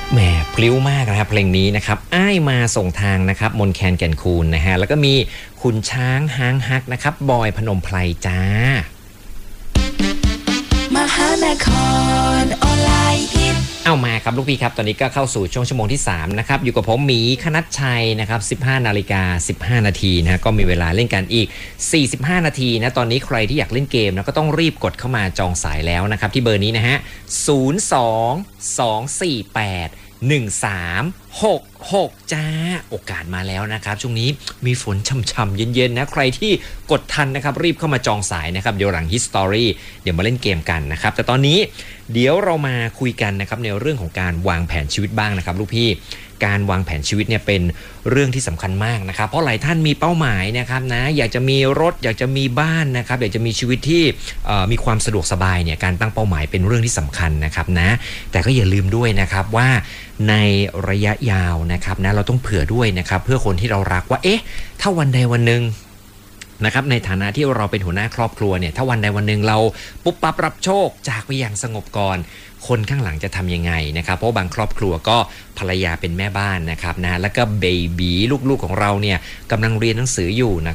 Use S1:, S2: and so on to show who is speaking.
S1: แหมพลิ้วมากนะครับเพลงนี้นะครับอ้ายมาส่งทางนะครับมนแคนแก่นคูนนะฮะแล้วก็มีคุณช้างฮางฮักนะครับบอยพนมไพรจ้ามหานครออนไลน์ฮิตเอามาครับลูกพี่ครับตอนนี้ก็เข้าสู่ช่วงชั่วโมงที่3นะครับอยู่กับผมหมีคณัชชัยนะครับ15:15 นาทีนะก็มีเวลาเล่นกันอีก45นาทีนะตอนนี้ใครที่อยากเล่นเกมนะก็ต้องรีบกดเข้ามาจองสายแล้วนะครับที่เบอร์นี้นะฮะ02-248-1366จ้าโอกาสมาแล้วนะครับช่วงนี้มีฝนช่ำๆเย็นๆนะใครที่กดทันนะครับรีบเข้ามาจองสายนะครับเดี๋ยวหลัง History เดี๋ยวมาเล่นเกมกันนะครับแต่ตอนนี้เดี๋ยวเรามาคุยกันนะครับในเรื่องของการวางแผนชีวิตบ้างนะครับลูกพี่การวางแผนชีวิตเนี่ยเป็นเรื่องที่สำคัญมากนะครับเพราะหลายท่านมีเป้าหมายนะครับนะอยากจะมีรถอยากจะมีบ้านนะครับอยากจะมีชีวิตที่มีความสะดวกสบายเนี่ยการตั้งเป้าหมายเป็นเรื่องที่สำคัญนะครับนะแต่ก็อย่าลืมด้วยนะครับว่าในระยะยาวนะครับนะเราต้องเผื่อด้วยนะครับเพื่อคนที่เรารักว่าเอ๊ะถ้าวันใดวันหนึ่งนะครับในฐานะที่เราเป็นหัวหน้าครอบครัวเนี่ยถ้าวันใดวันหนึ่งเราปุ๊บปั๊บรับโชคจากไปอย่างสงบก่อนคนข้างหลังจะทำยังไงนะครับเพราะบางครอบครัวก็ภรรยาเป็นแม่บ้านนะครับนะแล้วก็เบบีลูกๆของเราเนี่ยกำลังเรียนหนังสืออยู่นะ